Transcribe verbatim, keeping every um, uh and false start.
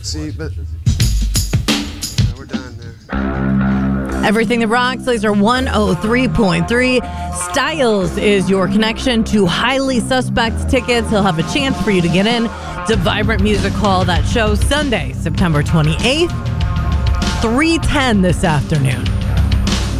See, but yeah, we're done there. Everything that rocks, Laser one oh three point three. Styles is your connection to Highly Suspect tickets. He'll have a chance for you to get in to Vibrant Music Hall. That show Sunday, September twenty-eighth, three ten this afternoon.